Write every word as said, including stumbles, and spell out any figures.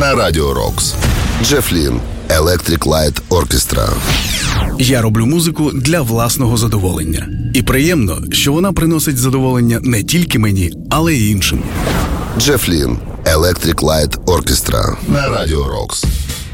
на Радіо Рокс. Джеф Лін, Electric Light Orchestra. Я роблю музику для власного задоволення. І приємно, що вона приносить задоволення не тільки мені, але й іншим. Джеф Лін, Electric Light Orchestra на Радіо Рокс.